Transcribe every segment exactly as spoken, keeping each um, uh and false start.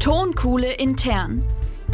Tonkuhle intern.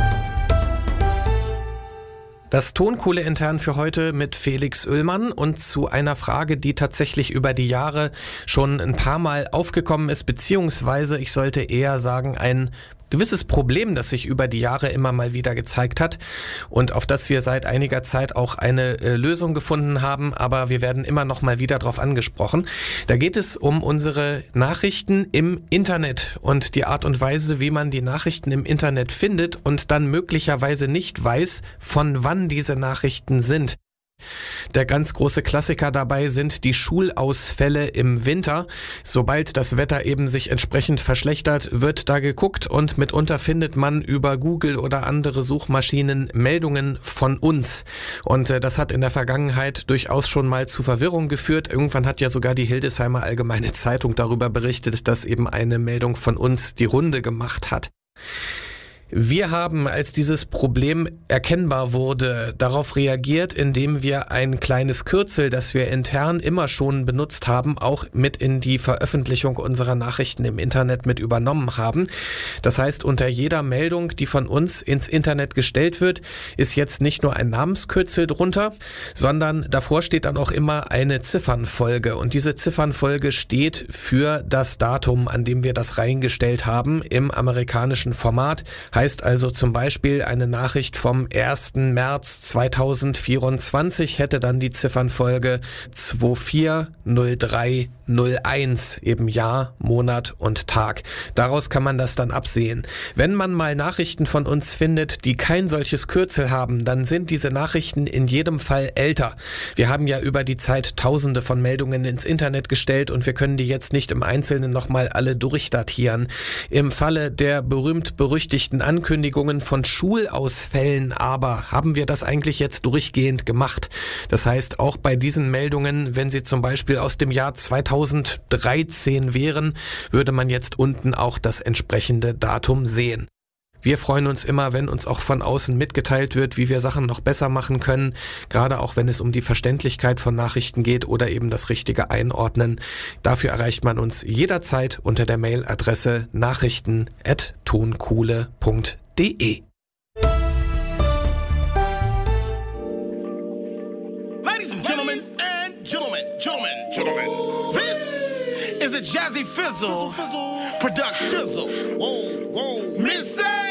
Das Tonkuhle intern für heute mit Felix Uellmann und zu einer Frage, die tatsächlich über die Jahre schon ein paar Mal aufgekommen ist, beziehungsweise ich sollte eher sagen, ein gewisses Problem, das sich über die Jahre immer mal wieder gezeigt hat und auf das wir seit einiger Zeit auch eine äh, Lösung gefunden haben, aber wir werden immer noch mal wieder darauf angesprochen. Da geht es um unsere Nachrichten im Internet und die Art und Weise, wie man die Nachrichten im Internet findet und dann möglicherweise nicht weiß, von wann diese Nachrichten sind. Der ganz große Klassiker dabei sind die Schulausfälle im Winter. Sobald das Wetter eben sich entsprechend verschlechtert, wird da geguckt und mitunter findet man über Google oder andere Suchmaschinen Meldungen von uns. Und äh, das hat in der Vergangenheit durchaus schon mal zu Verwirrung geführt. Irgendwann hat ja sogar die Hildesheimer Allgemeine Zeitung darüber berichtet, dass eben eine Meldung von uns die Runde gemacht hat. Wir haben, als dieses Problem erkennbar wurde, darauf reagiert, indem wir ein kleines Kürzel, das wir intern immer schon benutzt haben, auch mit in die Veröffentlichung unserer Nachrichten im Internet mit übernommen haben. Das heißt, unter jeder Meldung, die von uns ins Internet gestellt wird, ist jetzt nicht nur ein Namenskürzel drunter, sondern davor steht dann auch immer eine Ziffernfolge. Und diese Ziffernfolge steht für das Datum, an dem wir das reingestellt haben im amerikanischen Format. Heißt also zum Beispiel eine Nachricht vom ersten März zweitausendvierundzwanzig hätte dann die Ziffernfolge zwei vier null drei null eins, eben Jahr, Monat und Tag. Daraus kann man das dann absehen. Wenn man mal Nachrichten von uns findet, die kein solches Kürzel haben, dann sind diese Nachrichten in jedem Fall älter. Wir haben ja über die Zeit Tausende von Meldungen ins Internet gestellt und wir können die jetzt nicht im Einzelnen nochmal alle durchdatieren. Im Falle der berühmt-berüchtigten Ankündigungen von Schulausfällen aber haben wir das eigentlich jetzt durchgehend gemacht. Das heißt, auch bei diesen Meldungen, wenn sie zum Beispiel aus dem Jahr zweitausenddreizehn wären, würde man jetzt unten auch das entsprechende Datum sehen. Wir freuen uns immer, wenn uns auch von außen mitgeteilt wird, wie wir Sachen noch besser machen können, gerade auch wenn es um die Verständlichkeit von Nachrichten geht oder eben das richtige Einordnen. Dafür erreicht man uns jederzeit unter der Mailadresse nachrichten at tonkuhle punkt de. Ladies and gentlemen, and gentlemen, gentlemen, gentlemen, this is a Jazzy Fizzle, production shizzle. Whoa, whoa, Missy